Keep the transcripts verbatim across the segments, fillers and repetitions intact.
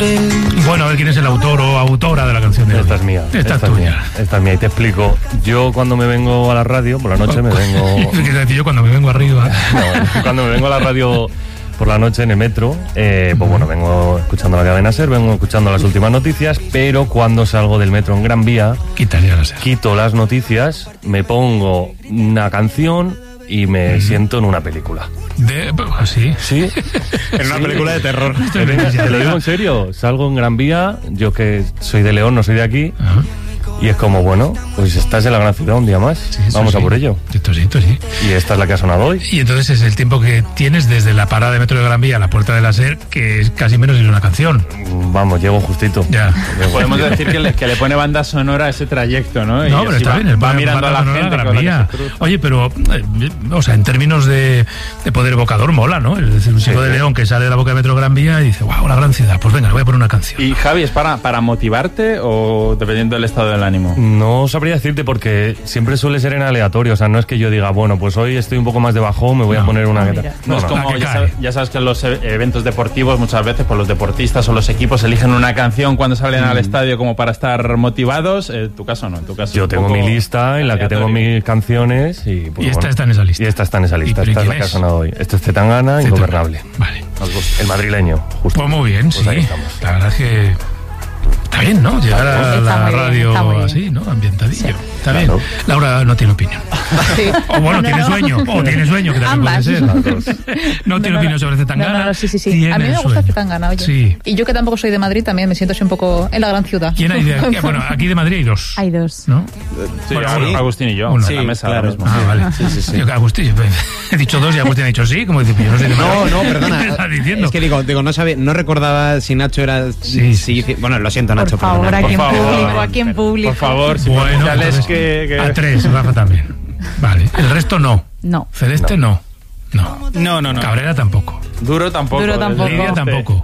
Bueno, a ver quién es el autor o autora de la canción de hoy. Esta es mía. Esta, esta es tuya. Es mía, esta es mía y te explico. Yo cuando me vengo a la radio, por la noche me vengo... ¿Qué decir yo cuando me vengo arriba? No, cuando me vengo a la radio por la noche en el metro, eh, pues bueno, vengo escuchando la cadena SER, vengo escuchando las últimas noticias, pero cuando salgo del metro en Gran Vía, Quitaría la SER. quito las noticias, me pongo una canción y me uh-huh. siento en una película. ¿De así? Sí. En una sí. película de terror. Te, te lo digo en serio, salgo en Gran Vía, yo que soy de León, no soy de aquí, uh-huh. y es como, bueno, pues estás en la gran ciudad un día más, sí, vamos sí. a por ello. Esto sí, esto sí. Y esta es la que ha sonado hoy. Y entonces es el tiempo que tienes desde la parada de metro de Gran Vía a la puerta de la SER, que es casi menos de una canción. Vamos, llego justito. Ya. Llego. Podemos decir que le, que le pone banda sonora a ese trayecto, ¿no? No, y pero está va, bien, el va mirando a la gente Gran Vía. Oye, pero, eh, o sea, en términos de, de poder evocador, mola, ¿no? Es decir, un chico sí, de León que sale de la boca de metro de Gran Vía y dice, wow, la gran ciudad, pues venga, le voy a poner una canción. ¿Y Javi, es para, para motivarte o dependiendo del estado del ánimo? No sabría decirte porque siempre suele ser en aleatorio, o sea, no es que yo diga, bueno, pues hoy estoy un poco más de bajón, me voy no, a poner una... No, no, no, es no, como, no. ya sabes, ya sabes que en los eventos deportivos muchas veces pues los deportistas o los equipos eligen una canción cuando salen mm. al estadio como para estar motivados, en tu caso no, en tu caso yo tengo mi lista en la que tengo mis canciones y... y Pues, esta bueno, está en esa lista. Y esta está en esa lista, esta es la que ha sonado hoy. Esto es Zetangana, Ingobernable. Vale. El madrileño, justo. Pues muy bien, pues sí. La verdad es que... Está bien, ¿no? Llegar a está la bien, radio así, ¿no? Ambientadillo. Sí. Está bien. Claro. Laura no tiene opinión. Sí. O bueno, no, tiene no. sueño. O tiene sueño, que también Ambas. puede ser. No, no tiene no, opinión sobre Zetangana. No, no, no, sí, sí, sí. A mí me gusta Zetangana, oye. Sí. Y yo que tampoco soy de Madrid, también me siento así un poco en la gran ciudad. ¿Quién hay de aquí? Bueno, aquí de Madrid hay dos. Hay dos. ¿No? Sí, bueno, sí. Agustín y yo. Uno. Sí, en la mesa claro. ahora mismo. Ah, vale. Sí, sí, sí. Yo, Agustín, he dicho dos y Agustín ha dicho sí, como dice, yo no sé de Madrid. No, no, perdona. ¿Qué estás diciendo? Es que digo, digo no, sabía, no recordaba si Nacho era... Sí, sí, sí. Bueno, lo siento, Nacho. Por favor, perdona. aquí en Por favor. público, aquí en público. Por favor, si bueno, entonces, que, que... a tres, Rafa también. Vale, el resto no. No. Celeste no. No. No, no, no. Cabrera tampoco. Duro tampoco. Duro tampoco. Lidia tampoco.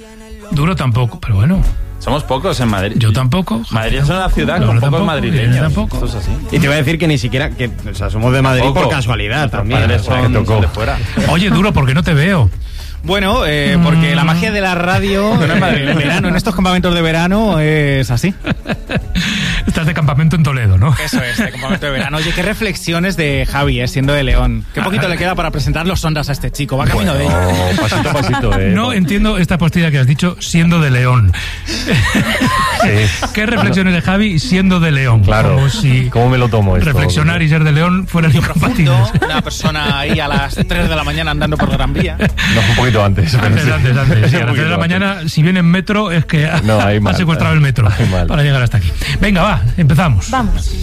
Duro tampoco, pero bueno. Somos pocos en Madrid. Yo tampoco. Madrid es una ciudad no, con pocos tampoco, madrileños. Yo tampoco. Esto es así. Y te iba a decir que ni siquiera... que, o sea, somos de Madrid Tampoco. por casualidad también. Padres O sea, son, que tocó. son de fuera. Oye, Duro, ¿por qué no te veo? Bueno, eh, porque la magia de la radio No es Madrid. en verano, en estos campamentos de verano es así. Estás de campamento en Toledo, ¿no? Eso es, de campamento de verano. Oye, qué reflexiones de Javi, eh, siendo de León. Qué poquito le queda para presentar los sondas a este chico. Va camino Bueno, de ello. pasito a pasito, eh. No entiendo esta postilla que has dicho siendo de León. Sí. ¿Qué reflexiones de Javi siendo de León? Claro. Como si ¿Cómo me lo tomo esto? reflexionar y ser de León fueran incompatibles. Profundo, una persona ahí a las tres de la mañana andando por Gran Vía. No, un poquito antes. pero Antes, sí. antes, antes. Sí, a las Un tres de la poquito mañana, si viene en metro, es que ha, No, ahí ha mal, secuestrado el metro ahí mal. para llegar hasta aquí. Venga, va, empezamos. Vamos.